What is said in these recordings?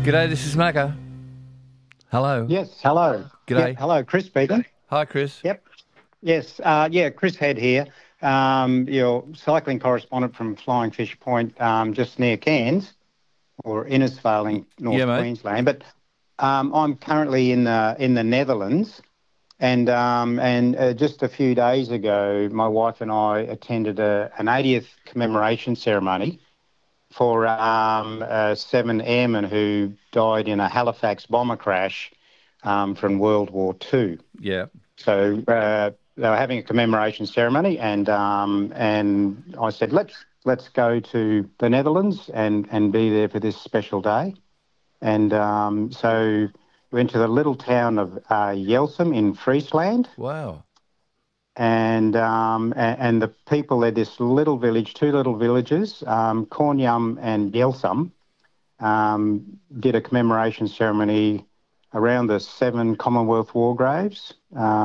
G'day, this is Macca. Hello. Yes, hello. G'day. Yep, hello, Chris speaking. Hi, Chris. Yep. Yes, Chris Head here. Your cycling correspondent from Flying Fish Point, just near Cairns, or Innisfail in North mate. Queensland. But I'm currently in the Netherlands, and just a few days ago, my wife and I attended an 80th commemoration ceremony for 7 airmen who died in a Halifax bomber crash from World War II. Yeah. So they were having a commemoration ceremony, and I said, let's go to the Netherlands and be there for this special day. And so we went to the little town of Jelsum in Friesland. Wow. And the people there, this little village, two little villages, Cornjam and Jelsum, did a commemoration ceremony around the 7 Commonwealth war graves.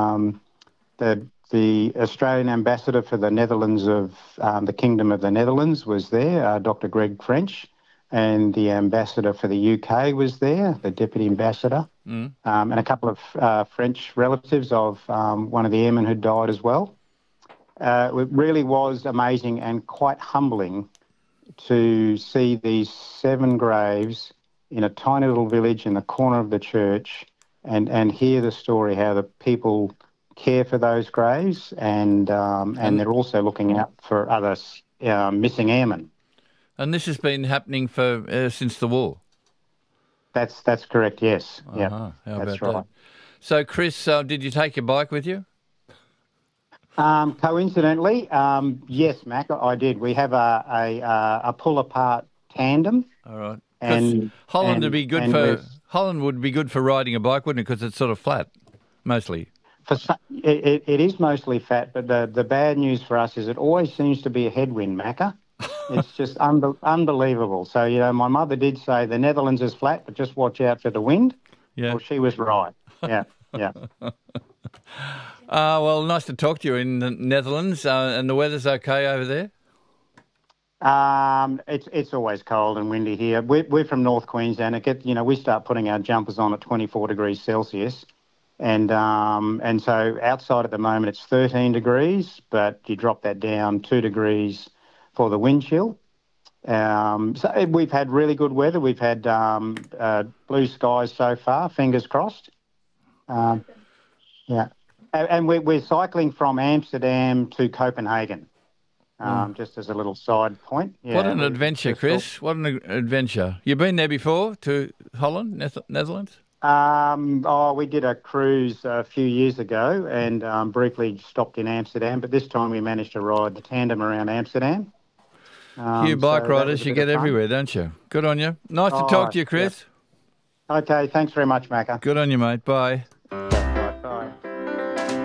The Australian ambassador for the Netherlands of the Kingdom of the Netherlands was there, Dr. Greg French, and the ambassador for the UK was there, the deputy ambassador, and a couple of French relatives of one of the airmen who died as well. It really was amazing and quite humbling to see these 7 graves in a tiny little village in the corner of the church and hear the story, how the people care for those graves and they're also looking out for other missing airmen. And this has been happening for since the war? That's correct, yes. Yeah, How that's about right. that? So, Chris, did you take your bike with you? Coincidentally, yes, Mac, I did. We have a pull-apart tandem. All right. And Holland would be good for with- Holland would be good for riding a bike, wouldn't it? Because it's sort of flat, mostly. It is mostly fat, but the bad news for us is it always seems to be a headwind, Macca. It's just unbelievable. So, my mother did say the Netherlands is flat, but just watch out for the wind. Yeah. Well, she was right. Yeah. Well, nice to talk to you in the Netherlands. And the weather's okay over there? It's always cold and windy here. We're from North Queensland. We start putting our jumpers on at 24 degrees Celsius. And so outside at the moment it's 13 degrees, but you drop that down 2 degrees for the wind chill. So we've had really good weather. We've had blue skies so far, fingers crossed. Yeah. And we're cycling from Amsterdam to Copenhagen, just as a little side point. Yeah, what an adventure, Chris. What an adventure. You've been there before to Holland, Netherlands? We did a cruise a few years ago and briefly stopped in Amsterdam, but this time we managed to ride the tandem around Amsterdam. You bike riders, you get everywhere, don't you? Good on you. Nice to talk to you, Chris. Yep. Okay, thanks very much, Macca. Good on you, mate. Bye.